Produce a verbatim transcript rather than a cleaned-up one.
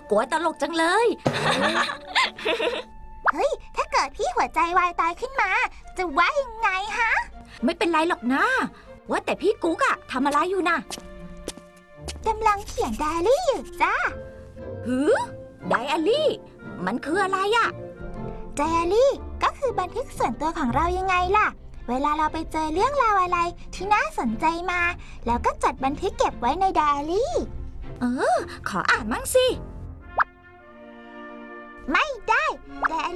กลัวตลกจังเลยเฮ้ยถ้าเกิดพี่หัวใจวายตายขึ้นมาจะว่ายังไงฮะไม่เป็นไรหรอกนะว่าแต่พี่กุ๊กอะทำอะไรอยู่นะกำลังเขียนไดอารี่อยู่จ้าหือไดอารี่มันคืออะไรอะไดอารี่ก็คือบันทึกส่วนตัวของเรายังไงล่ะเวลาเราไปเจอเรื่องราวอะไรที่น่าสนใจมาแล้วก็จดบันทึกเก็บไว้ในไดอารี่เออขออ่านมั่งสิไม่ได้ไดอา